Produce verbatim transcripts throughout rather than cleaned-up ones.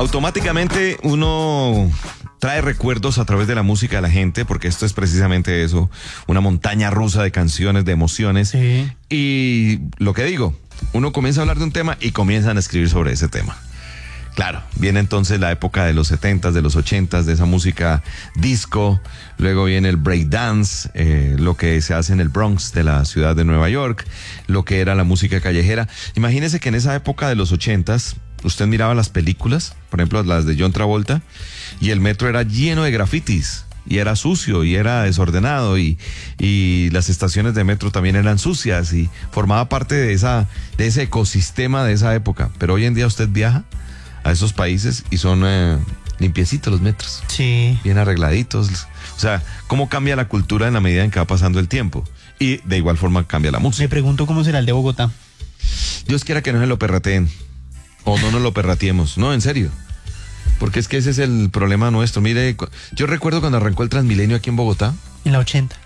Automáticamente uno trae recuerdos a través de la música de la gente, porque esto es precisamente eso, una montaña rusa de canciones, de emociones. Sí. Y lo que digo, uno comienza a hablar de un tema y comienzan a escribir sobre ese tema. Claro, viene entonces la época de los setentas, de los ochentas, de esa música disco, luego viene el breakdance, eh, lo que se hace en el Bronx de la ciudad de Nueva York, lo que era la música callejera. Imagínese que en esa época de los ochentas, usted miraba las películas, por ejemplo las de John Travolta, y el metro era lleno de grafitis, y era sucio, y era desordenado, y, y las estaciones de metro también eran sucias, y formaba parte de esa, de ese ecosistema de esa época. Pero hoy en día usted viaja a esos países y son eh, limpiecitos los metros. Sí. Bien arregladitos. O sea, cómo cambia la cultura en la medida en que va pasando el tiempo. Y de igual forma cambia la música. Me pregunto cómo será el de Bogotá. Dios quiera que no se lo perrateen. O no nos lo perrateemos. No, en serio. Porque es que ese es el problema nuestro. Mire, yo recuerdo cuando arrancó el Transmilenio aquí en Bogotá. En la ochenta.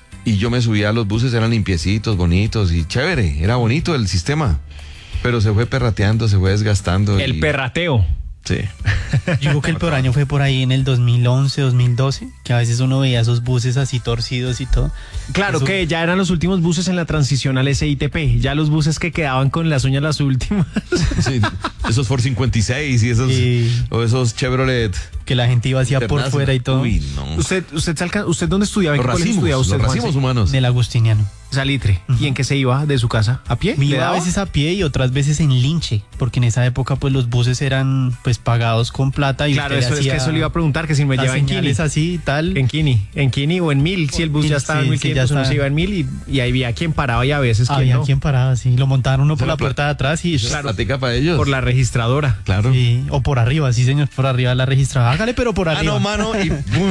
Y yo me subía a los buses, eran limpiecitos, bonitos y chévere. Era bonito el sistema. Pero se fue perrateando, se fue desgastando. El y... perrateo. Sí. Yo creo que el peor año fue por ahí en el dos mil once, dos mil doce, que a veces uno veía esos buses así torcidos y todo. Claro Eso... que ya eran los últimos buses en la transición al S I T P, ya los buses que quedaban con las uñas las últimas. Sí, esos Ford cincuenta y seis y esos, sí. o esos Chevrolet. Que la gente iba hacia por fuera y todo. Uy, no. ¿Usted, usted, salca, ¿Usted dónde estudiaba? ¿En Los qué colegio racimos, estudiaba usted, los racimos Juanse? humanos. Del Agustiniano. Salitre. Uh-huh. ¿Y en qué se iba de su casa? ¿A pie? Me ¿Le iba a daba? veces a pie y otras veces en linche, porque en esa época pues los buses eran pues pagados con plata y Claro, usted eso es que eso le iba a preguntar, que si me las lleva en Kini. señales así y tal. En Kini, en Kini o en Mil, si el bus Mil, ya estaba sí, en mil sí, ya quinientos, uno está. se iba en Mil y, y ahí había quien paraba y a veces quien Había no. quien paraba, sí. Lo montaban uno por Se la la puerta de atrás y... Claro. Platica para ellos. Por la registradora. Claro. Sí, o por arriba, sí señor, por arriba la registraba. Hágale, pero por Ah, arriba. no, mano, y ¡pum!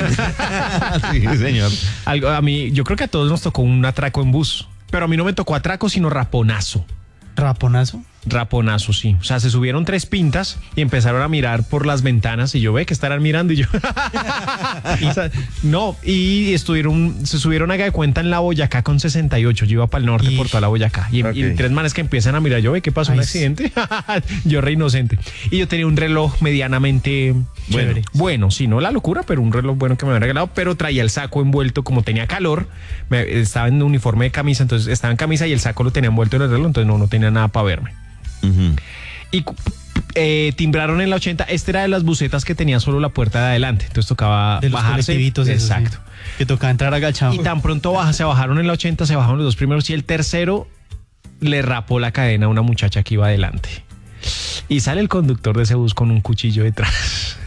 Sí, señor. Algo, a mí, yo creo que a todos nos tocó un atraco en bus. Pero a mí no me tocó atraco, sino raponazo. ¿Raponazo? Raponazo, sí. O sea, se subieron tres pintas y empezaron a mirar por las ventanas y yo ve que estarán mirando y yo... o sea, no, y estuvieron, se subieron haga de cuenta en la Boyacá con sesenta y ocho. Yo iba para el norte y... por toda la Boyacá. Y, okay. y tres manes que empiezan a mirar, yo ve, ¿qué pasó? Ay, ¿Un accidente? Yo re inocente. Y yo tenía un reloj medianamente... Bueno, Bueno, bueno, sí, no la locura, pero un reloj bueno que me habían regalado, pero traía el saco envuelto, como tenía calor, me, estaba en un uniforme de camisa, entonces estaba en camisa y el saco lo tenía envuelto en el reloj, entonces no, no tenía nada para verme. Uh-huh. Y eh, timbraron en la ochenta, este era de las busetas que tenía solo la puerta de adelante, entonces tocaba de los bajarse. colectivitos, esos, exacto. Sí, que tocaba entrar agachado. Y tan pronto baja, se bajaron en la ochenta, se bajaron los dos primeros y el tercero le rapó la cadena a una muchacha que iba adelante. Y sale el conductor de ese bus con un cuchillo detrás.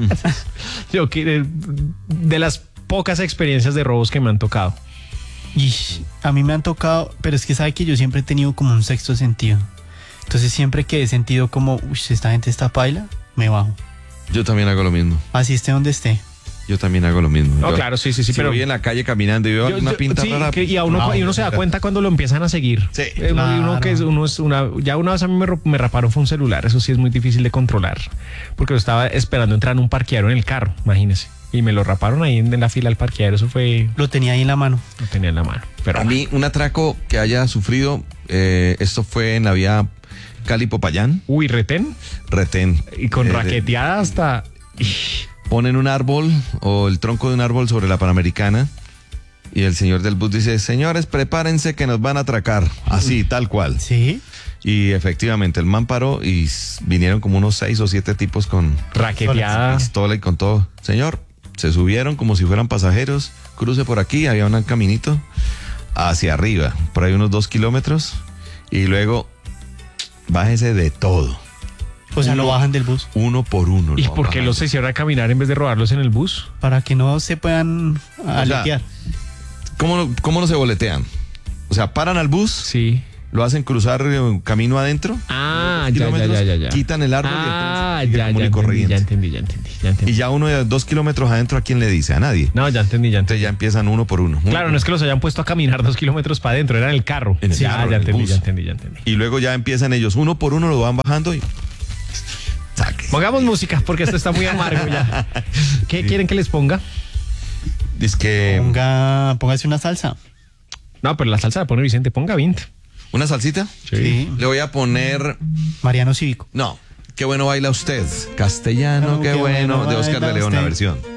Yo que de las pocas experiencias de robos que me han tocado. Y a mí me han tocado, pero es que sabe que yo siempre he tenido como un sexto sentido. Entonces siempre que he sentido como, uy, esta gente está paila, me bajo. Yo también hago lo mismo. Así esté donde esté. Yo también hago lo mismo. No, yo, claro, sí, sí, sí. Si pero voy en la calle caminando y veo yo, una yo, pinta sí, rara. que, y, a uno, no, y uno se da cuenta cuando lo empiezan a seguir. Sí, Eh, uno, claro. uno que es, uno es una, ya una vez a mí me, me raparon fue un celular, eso sí es muy difícil de controlar, porque yo estaba esperando entrar en un parqueadero en el carro, imagínese, y me lo raparon ahí en, en la fila del parqueadero, eso fue, Lo tenía ahí en la mano. lo tenía en la mano. Pero a mí, un atraco que haya sufrido, eh, esto fue en la vía Cali-Popayán, uy, retén, retén. y con Eh, raqueteada hasta... Ponen un árbol o el tronco de un árbol sobre la Panamericana y el señor del bus dice, señores, prepárense que nos van a atracar. Así, tal cual. Sí. Y efectivamente, el man paró y s- vinieron como unos seis o siete tipos con Raqueteada. pistola y con todo. Señor, se subieron como si fueran pasajeros, cruce por aquí, había un caminito hacia arriba, por ahí unos dos kilómetros, y luego bájese de todo. O sea, Uno- lo bajan del bus Uno por uno. ¿Y lo por qué bajan. los hicieron a caminar en vez de robarlos en el bus? para que no se puedan aletear. ¿Cómo, no- ¿Cómo no se boletean? O sea, paran al bus, Sí. lo hacen cruzar eh, camino adentro, Ah, dos ya, ya, kilómetros, ya, ya, ya. quitan el árbol Ah, y entonces sigue ya, común ya y entendí, corriente. ya entendí, ya entendí, ya entendí. Y ya uno de dos kilómetros adentro, ¿a quién le dice? A nadie. No, ya entendí, ya entendí. Entonces ya empiezan uno por uno. Claro, no es que los hayan puesto a caminar dos kilómetros para adentro, era en el carro. En el ya, carro, ya en el entendí, bus. ya entendí, ya entendí. Y luego ya empiezan ellos, uno por uno lo van bajando y... Saque. Pongamos música porque esto está muy amargo ya. ¿Qué Sí. quieren que les ponga? Dice que... Ponga, póngase una salsa. No, pero la salsa la pone Vicente, ponga Vint. ¿Una salsita? Sí. Le voy a poner... Mariano Cívico. No, Qué bueno baila usted. Castellano, Oh, qué, qué bueno. bueno De Oscar de baila León, la usted. versión.